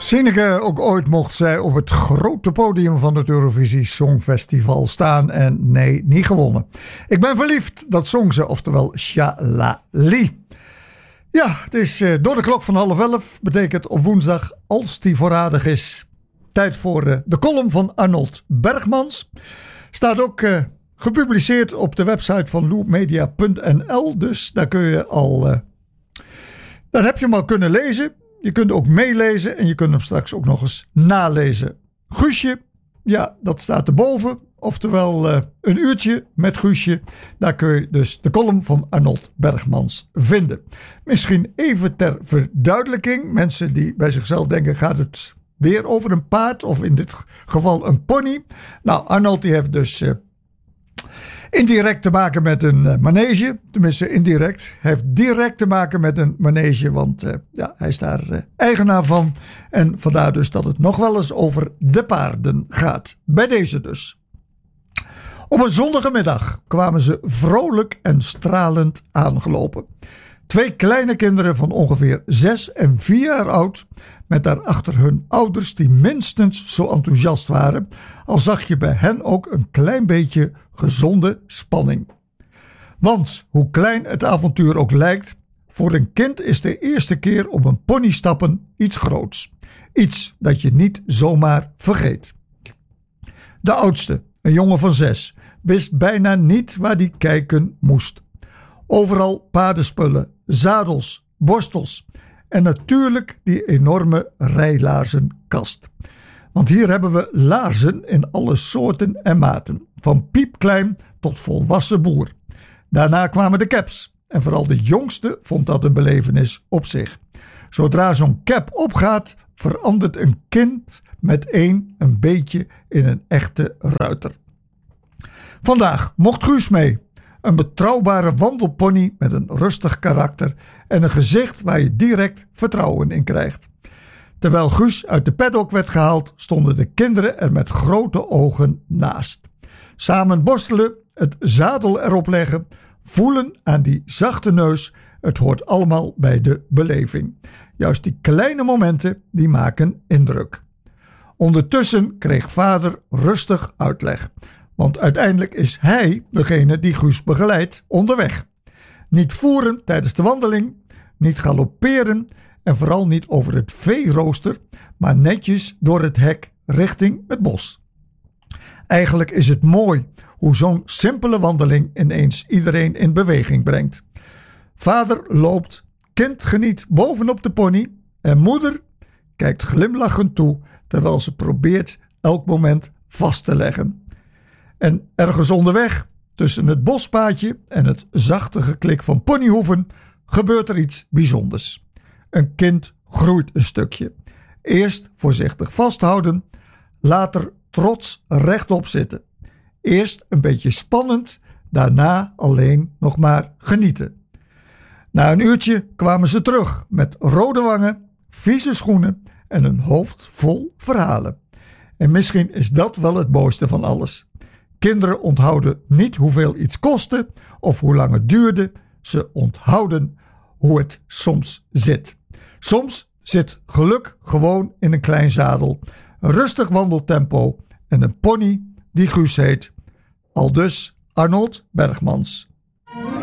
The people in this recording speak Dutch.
Sineke, ook ooit mocht zij op het grote podium van het Eurovisie Songfestival staan en nee, niet gewonnen. Ik ben verliefd, dat zong ze, oftewel Shalali. Ja, het is door de klok van 10:30, betekent op woensdag, als die voorradig is, tijd voor de column van Arnold Bergmans. Staat ook gepubliceerd op de website van loopmedia.nl, dus daar kun je al, daar heb je hem al kunnen lezen. Je kunt ook meelezen en je kunt hem straks ook nog eens nalezen. Guusje, ja, dat staat erboven. Oftewel een uurtje met Guusje. Daar kun je dus de column van Arnold Bergmans vinden. Misschien even ter verduidelijking. Mensen die bij zichzelf denken, gaat het weer over een paard of in dit geval een pony? Nou, Arnold die heeft dus indirect te maken met een manege. Tenminste indirect. Hij heeft direct te maken met een manege. Want hij is daar eigenaar van. En vandaar dus dat het nog wel eens over de paarden gaat. Bij deze dus. Op een zonnige middag kwamen ze vrolijk en stralend aangelopen. 2 kleine kinderen van ongeveer 6 en 4 jaar oud. Met daarachter hun ouders die minstens zo enthousiast waren. Al zag je bij hen ook een klein beetje gezonde spanning. Want hoe klein het avontuur ook lijkt, voor een kind is de eerste keer op een pony stappen iets groots. Iets dat je niet zomaar vergeet. De oudste, een jongen van 6, wist bijna niet waar hij kijken moest. Overal paardenspullen, zadels, borstels en natuurlijk die enorme rijlaarzenkast. Want hier hebben we laarzen in alle soorten en maten, van piepklein tot volwassen boer. Daarna kwamen de caps en vooral de jongste vond dat een belevenis op zich. Zodra zo'n cap opgaat, verandert een kind met een beetje in een echte ruiter. Vandaag mocht Guus mee. Een betrouwbare wandelpony met een rustig karakter en een gezicht waar je direct vertrouwen in krijgt. Terwijl Guus uit de paddock werd gehaald, stonden de kinderen er met grote ogen naast. Samen borstelen, het zadel erop leggen, voelen aan die zachte neus, het hoort allemaal bij de beleving. Juist die kleine momenten, die maken indruk. Ondertussen kreeg vader rustig uitleg. Want uiteindelijk is hij degene die Guus begeleidt onderweg. Niet voeren tijdens de wandeling, niet galopperen en vooral niet over het veerooster, maar netjes door het hek richting het bos. Eigenlijk is het mooi hoe zo'n simpele wandeling ineens iedereen in beweging brengt. Vader loopt, kind geniet bovenop de pony en moeder kijkt glimlachend toe terwijl ze probeert elk moment vast te leggen. En ergens onderweg, tussen het bospaadje en het zachte geklik van ponyhoeven, gebeurt er iets bijzonders. Een kind groeit een stukje. Eerst voorzichtig vasthouden, later trots rechtop zitten. Eerst een beetje spannend, daarna alleen nog maar genieten. Na een uurtje kwamen ze terug met rode wangen, vieze schoenen en een hoofd vol verhalen. En misschien is dat wel het mooiste van alles. Kinderen onthouden niet hoeveel iets kostte of hoe lang het duurde. Ze onthouden hoe het soms zit. Soms zit geluk gewoon in een klein zadel, een rustig wandeltempo en een pony die Guus heet. Aldus Arnold Bergmans.